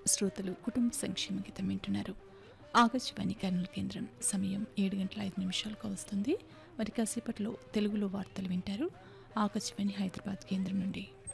శ్రోతలు కుటుంబ సంక్షేమ గీతం వింటున్నారు. ఆకాశవాణి కర్నూలు కేంద్రం సమయం 7:05 వస్తుంది. మరి కాసేపట్లో తెలుగులో వార్తలు వింటారు. ఆకాశవాణి హైదరాబాద్ కేంద్రం నుండి.